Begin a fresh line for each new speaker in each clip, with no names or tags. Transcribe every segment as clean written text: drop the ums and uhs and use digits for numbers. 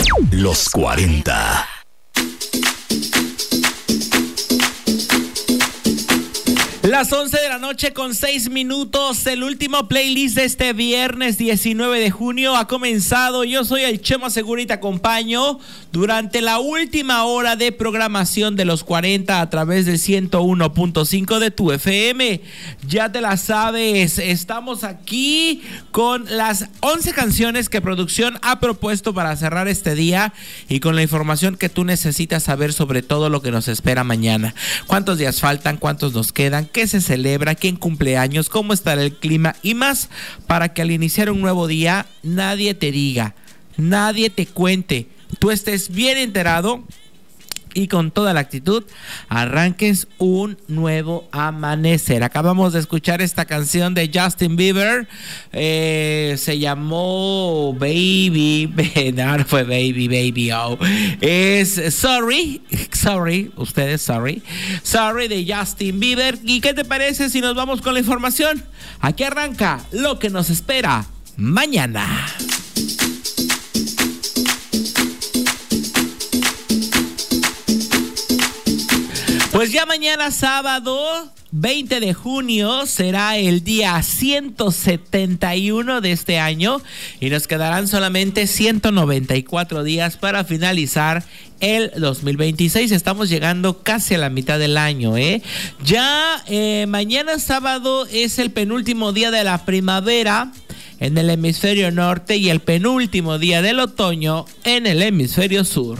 Los 40.
Las 11 de la noche con 6 minutos, el último playlist de este viernes 19 de junio ha comenzado. Yo soy el Chema Segura y te acompaño durante la última hora de programación de los 40 a través del 101.5 de tu FM. Ya te la sabes, estamos aquí con las 11 canciones que producción ha propuesto para cerrar este día y con la información que tú necesitas saber sobre todo lo que nos espera mañana. ¿Cuántos días faltan? ¿Cuántos nos quedan? ¿Qué se celebra? ¿Quién cumple años? ¿Cómo estará el clima? Y más, para que al iniciar un nuevo día nadie te diga, nadie te cuente, tú estés bien enterado y con toda la actitud arranques un nuevo amanecer. Acabamos de escuchar esta canción de Justin Bieber, se llamó Baby, no fue Baby, oh, es Sorry de Justin Bieber. ¿Y qué te parece si nos vamos con la información? Aquí arranca lo que nos espera mañana. Pues ya mañana sábado 20 de junio será el día 171 de este año y nos quedarán solamente 194 días para finalizar el 2026. Estamos llegando casi a la mitad del año, ¿eh? Ya mañana sábado es el penúltimo día de la primavera en el hemisferio norte y el penúltimo día del otoño en el hemisferio sur.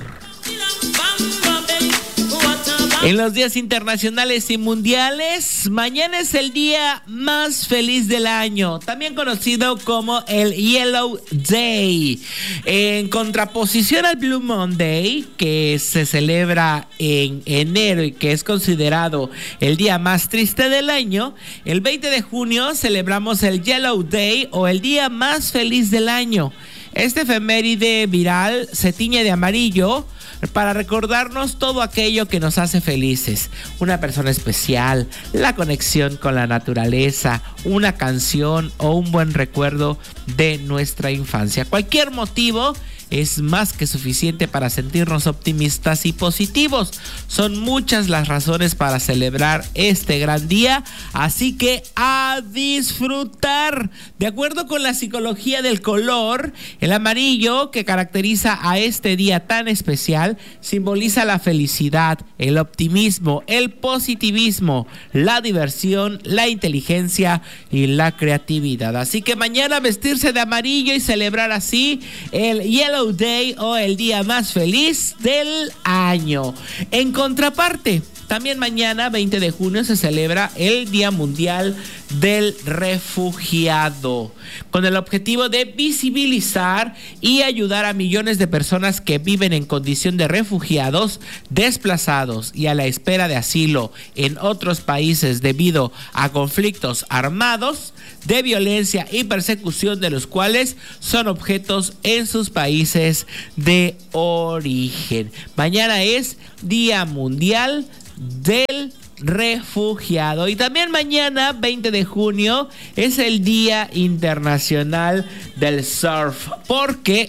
En los días internacionales y mundiales, mañana es el día más feliz del año, también conocido como el Yellow Day. En contraposición al Blue Monday, que se celebra en enero y que es considerado el día más triste del año, el 20 de junio celebramos el Yellow Day o el día más feliz del año. Este efeméride viral se tiñe de amarillo para recordarnos todo aquello que nos hace felices. Una persona especial, la conexión con la naturaleza, una canción o un buen recuerdo de nuestra infancia. Cualquier motivo es más que suficiente para sentirnos optimistas y positivos. Son muchas las razones para celebrar este gran día, así que a disfrutar. De acuerdo con la psicología del color, el amarillo, que caracteriza a este día tan especial, simboliza la felicidad, el optimismo, el positivismo, la diversión, la inteligencia y la creatividad. Así que mañana vestirse de amarillo y celebrar así el Yellow Day o el día más feliz del año. En contraparte, también mañana 20 de junio se celebra el Día Mundial del Refugiado, con el objetivo de visibilizar y ayudar a millones de personas que viven en condición de refugiados, desplazados y a la espera de asilo en otros países debido a conflictos armados, de violencia y persecución de los cuales son objetos en sus países de origen. Mañana es Día Mundial del Refugiado. Y también mañana 20 de junio es el Día Internacional del Surf. Porque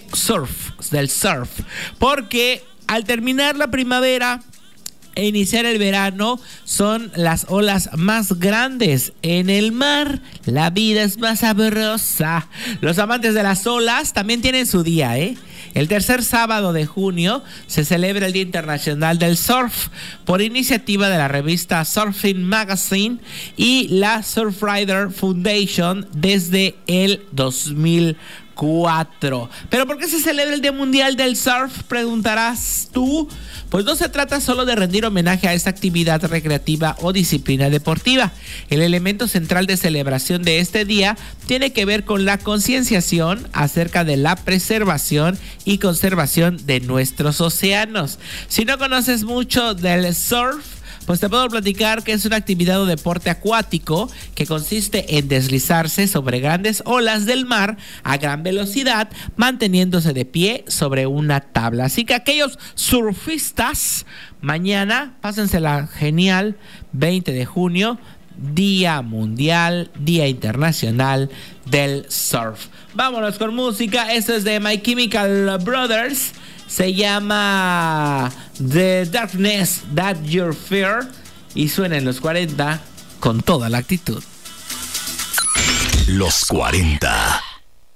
al terminar la primavera e iniciar el verano son las olas más grandes en el mar. La vida es más sabrosa. Los amantes de las olas también tienen su día, ¿eh? El tercer sábado de junio se celebra el Día Internacional del Surf por iniciativa de la revista Surfing Magazine y la Surfrider Foundation desde el 2004. ¿Pero por qué se celebra el Día Mundial del Surf? Preguntarás tú. Pues no se trata solo de rendir homenaje a esta actividad recreativa o disciplina deportiva. El elemento central de celebración de este día tiene que ver con la concienciación acerca de la preservación y conservación de nuestros océanos. Si no conoces mucho del surf, pues te puedo platicar que es una actividad o deporte acuático que consiste en deslizarse sobre grandes olas del mar a gran velocidad, manteniéndose de pie sobre una tabla. Así que aquellos surfistas, mañana pásensela genial, 20 de junio, Día Mundial, Día Internacional del Surf. Vámonos con música. Esto es de My Chemical Brothers. Se llama The Darkness That You Fear y suena en los 40 con toda la actitud.
Los 40.